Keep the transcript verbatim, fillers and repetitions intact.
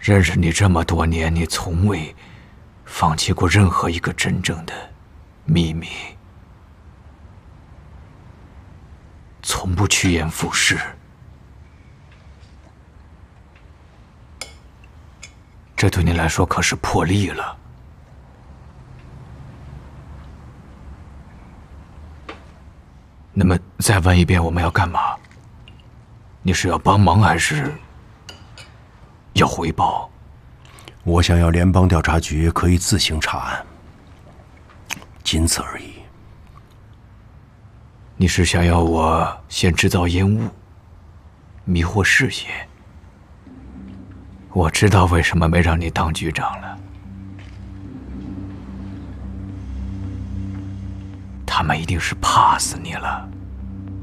认识你这么多年，你从未放弃过任何一个真正的秘密，从不趋炎附势。这对你来说可是破例了。那么再问一遍，我们要干嘛？你是要帮忙还是要回报？ 我想要联邦调查局可以自行查案，仅此而已。 你是想要我先制造烟雾，迷惑视野？我知道为什么没让你当局长了。他们一定是怕死你了。